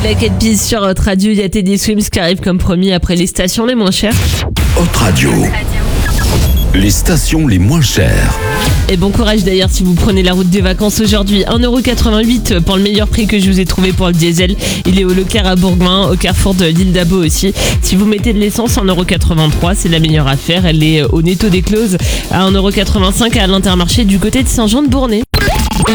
Black Eyed Peas sur Hot Radio, il y a Teddy Swims qui arrive comme promis après les stations les moins chères. Hot Radio. Les stations les moins chères. Et bon courage d'ailleurs si vous prenez la route des vacances aujourd'hui. 1,88€ pour le meilleur prix que je vous ai trouvé pour le diesel. Il est au Leclerc à Bourgoin, au carrefour de l'île d'Abo aussi. Si vous mettez de l'essence, 1,83€, c'est la meilleure affaire. Elle est au Netto des Closes à 1,85€ à l'Intermarché du côté de Saint-Jean-de-Bournay.